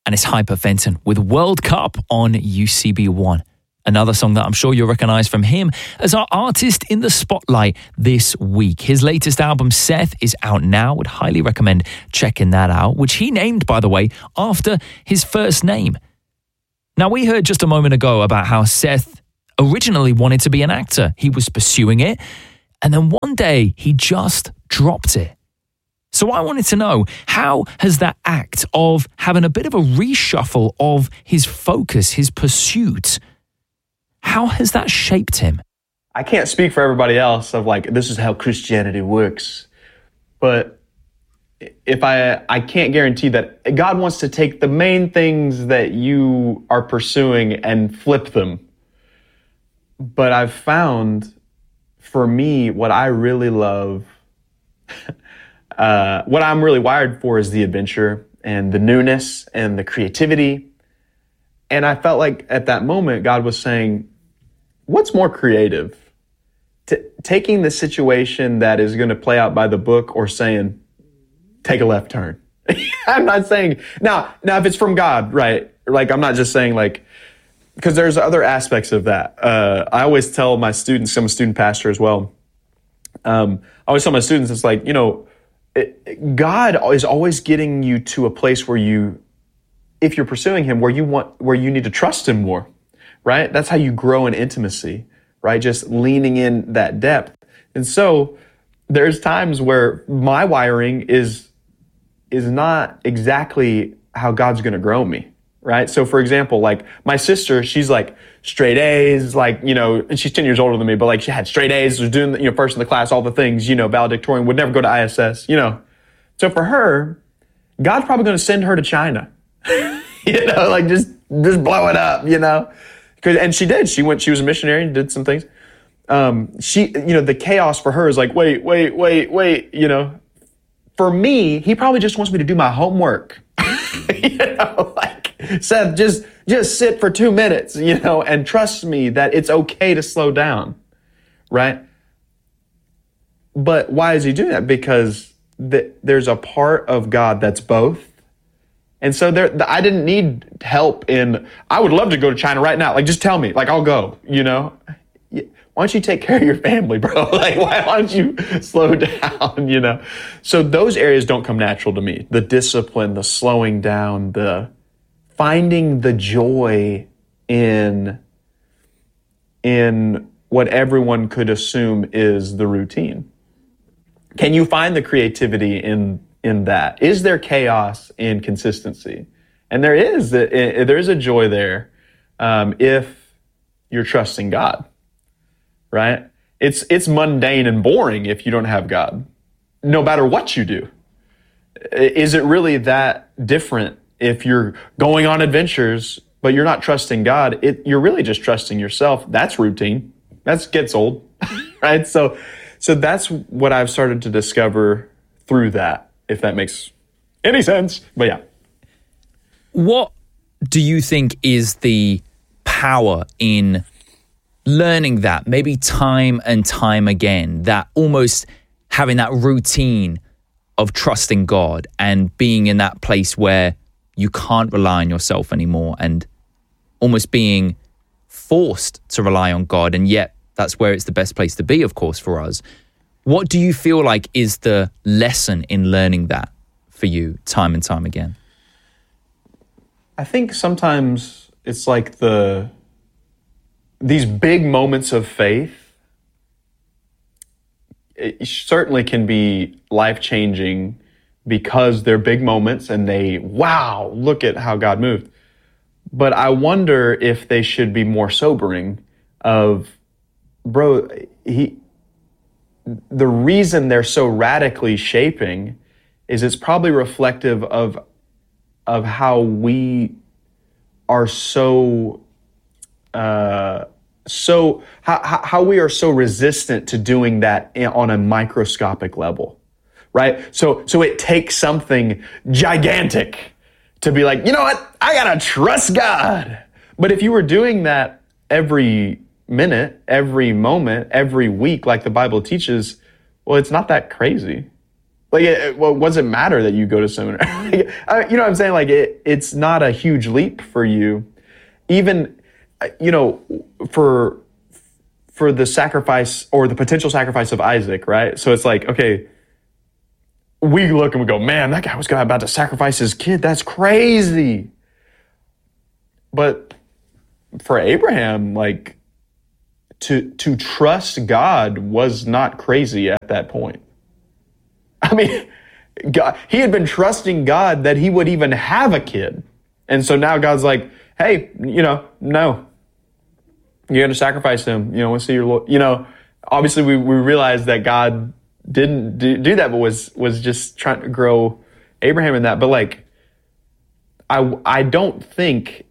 and it's Hyper Fenton with World Cup on UCB1. Another song that I'm sure you'll recognize from him as our artist in the spotlight this week. His latest album, Seth, is out now. Would highly recommend checking that out, which he named, by the way, after his first name. Now, we heard just a moment ago about how Seth originally wanted to be an actor. He was pursuing it, and then one day he just dropped it. So I wanted to know, how has that act of having a bit of a reshuffle of his focus, his pursuit, how has that shaped him? I can't speak for everybody else of like, this is how Christianity works. But if I can't guarantee that God wants to take the main things that you are pursuing and flip them. But I've found, for me, what I really love, what I'm really wired for is the adventure and the newness and the creativity. And I felt like at that moment, God was saying, what's more creative? Taking the situation that is going to play out by the book or saying, take a left turn. I'm not saying, now if it's from God, right? Like, I'm not just saying like, because there's other aspects of that. I always tell my students, I'm a student pastor as well. I always tell my students, it's like, God is always getting you to a place where if you're pursuing him, where you need to trust him more, right? That's how you grow in intimacy, right? Just leaning in that depth. And so there's times where my wiring is not exactly how God's going to grow me, right? So for example, like my sister, she's like straight A's, like, and she's 10 years older than me, but like she had straight A's, was doing, first in the class, all the things, valedictorian, would never go to ISS, So for her, God's probably going to send her to China, like just blow it up, And she did. She was a missionary and did some things. The chaos for her is like, wait. For me, he probably just wants me to do my homework. Like, Seth, just sit for 2 minutes, and trust me that it's okay to slow down, right? But why is he doing that? Because there's a part of God that's both. And so I didn't need help I would love to go to China right now. Like, just tell me, like, I'll go, Why don't you take care of your family, bro? Like, why don't you slow down, So those areas don't come natural to me. The discipline, the slowing down, the finding the joy in what everyone could assume is the routine. Can you find the creativity in that? Is there chaos in consistency? And there is a joy there if you're trusting God, right? It's mundane and boring if you don't have God, no matter what you do. Is it really that different if you're going on adventures, but you're not trusting God? You're really just trusting yourself. That's routine. That gets old, right? So that's what I've started to discover through that, if that makes any sense. But yeah. What do you think is the power in learning that, maybe time and time again, that almost having that routine of trusting God and being in that place where you can't rely on yourself anymore and almost being forced to rely on God, and yet that's where it's the best place to be, of course, for us. What do you feel like is the lesson in learning that for you time and time again? I think sometimes it's like these big moments of faith, it certainly can be life-changing because they're big moments and wow, look at how God moved. But I wonder if they should be more sobering of, bro, the reason they're so radically shaping is it's probably reflective of how we are how we are so resistant to doing that on a microscopic level, right? So it takes something gigantic to be like, you know what? I gotta trust God. But if you were doing that every minute, every moment, every week, like the Bible teaches, well, it's not that crazy. Well, what does it matter that you go to seminary? You know what I'm saying? Like, it's not a huge leap for you. Even, for the sacrifice or the potential sacrifice of Isaac, right? So it's like, okay, we look and we go, man, that guy was about to sacrifice his kid. That's crazy. But for Abraham, like, to trust God was not crazy at that point. I mean, God, he had been trusting God that he would even have a kid. And so now God's like, hey, no, you're going to sacrifice him. We'll see your Lord. Obviously we realize that God didn't do that, but was just trying to grow Abraham in that. But like, I don't think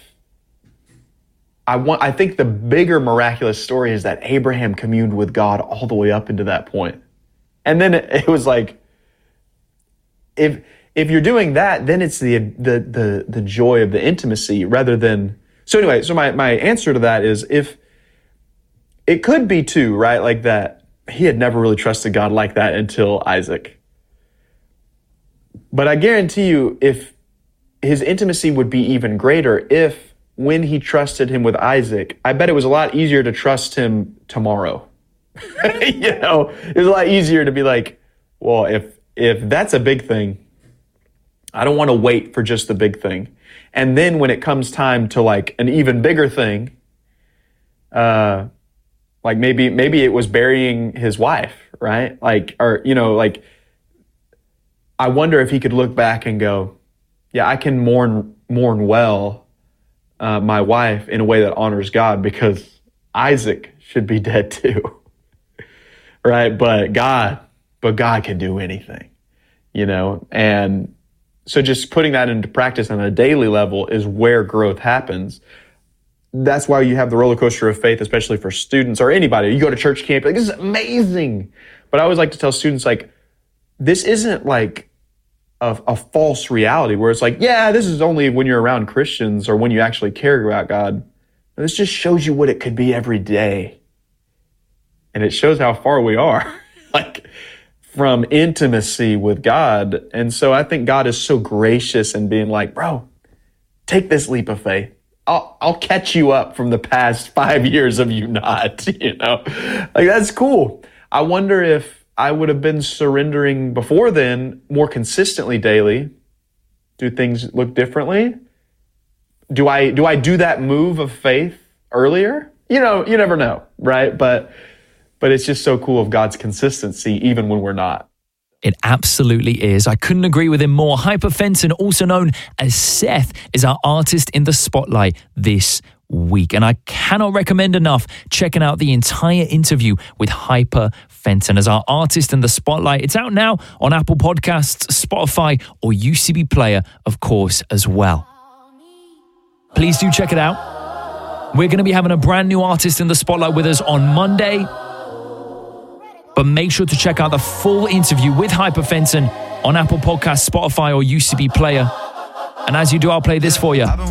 I think the bigger miraculous story is that Abraham communed with God all the way up into that point. And then it was like, if you're doing that, then it's the joy of the intimacy rather than. So anyway, so my answer to that is, if it could be too, right? Like that he had never really trusted God like that until Isaac. But I guarantee you, if his intimacy would be even greater if when he trusted him with Isaac, I bet it was a lot easier to trust him tomorrow. It was a lot easier to be like, well, if that's a big thing, I don't want to wait for just the big thing. And then when it comes time to like an even bigger thing, like maybe it was burying his wife, right? Like, or, like, I wonder if he could look back and go, yeah, I can mourn well my wife in a way that honors God, because Isaac should be dead too. Right? But God can do anything, and so just putting that into practice on a daily level is where growth happens. That's why you have the roller coaster of faith, especially for students or anybody. You go to church camp, like, this is amazing. But I always like to tell students, like, this isn't like a false reality where it's like, yeah, this is only when you're around Christians or when you actually care about God. But this just shows you what it could be every day. And it shows how far we are, like, from intimacy with God. And so I think God is so gracious in being like, bro, take this leap of faith. I'll catch you up from the past 5 years of you not, like, that's cool. I wonder if I would have been surrendering before then more consistently daily. Do things look differently? Do I do that move of faith earlier? You never know, right? But it's just so cool of God's consistency, even when we're not. It absolutely is. I couldn't agree with him more. Hyper Fenton, also known as Seth, is our artist in the spotlight this week. And I cannot recommend enough checking out the entire interview with Hyper Fenton as our artist in the spotlight. It's out now on Apple Podcasts, Spotify, or UCB Player, of course, as well. Please do check it out. We're going to be having a brand new artist in the spotlight with us on Monday. But make sure to check out the full interview with Hyper Fenton on Apple Podcasts, Spotify, or UCB Player. And as you do, I'll play this for you.